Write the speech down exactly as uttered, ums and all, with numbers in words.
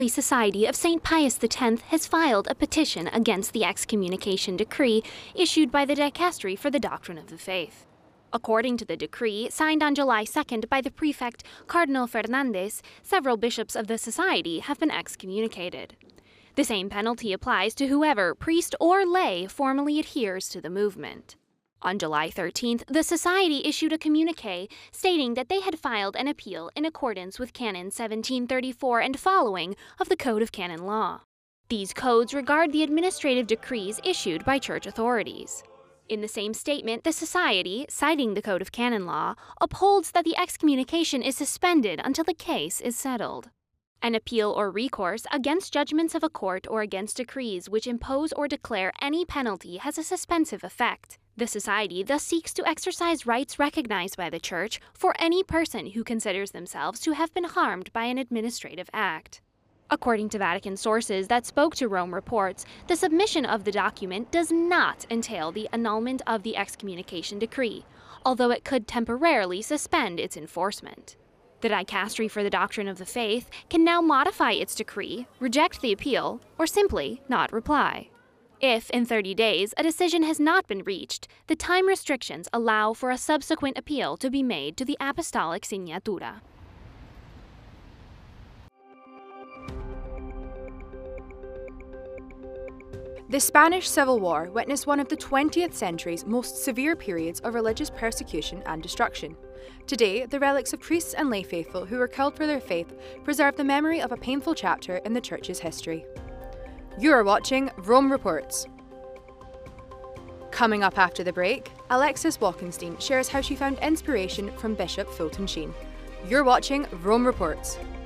The Society of Saint Pius the tenth has filed a petition against the excommunication decree issued by the Dicastery for the Doctrine of the Faith. According to the decree, signed on July second by the prefect Cardinal Fernandez, several bishops of the society have been excommunicated. The same penalty applies to whoever, priest or lay, formally adheres to the movement. On July thirteenth, the Society issued a communiqué stating that they had filed an appeal in accordance with Canon seventeen thirty-four and following of the Code of Canon Law. These codes regard the administrative decrees issued by church authorities. In the same statement, the Society, citing the Code of Canon Law, upholds that the excommunication is suspended until the case is settled. An appeal or recourse against judgments of a court or against decrees which impose or declare any penalty has a suspensive effect. The Society thus seeks to exercise rights recognized by the Church for any person who considers themselves to have been harmed by an administrative act. According to Vatican sources that spoke to Rome Reports, the submission of the document does not entail the annulment of the excommunication decree, although it could temporarily suspend its enforcement. The Dicastery for the Doctrine of the Faith can now modify its decree, reject the appeal, or simply not reply. If, in thirty days, a decision has not been reached, the time restrictions allow for a subsequent appeal to be made to the Apostolic Signatura. The Spanish Civil War witnessed one of the twentieth century's most severe periods of religious persecution and destruction. Today, the relics of priests and lay faithful who were killed for their faith preserve the memory of a painful chapter in the Church's history. You are watching Rome Reports. Coming up after the break, Alexis Walkenstein shares how she found inspiration from Bishop Fulton Sheen. You're watching Rome Reports.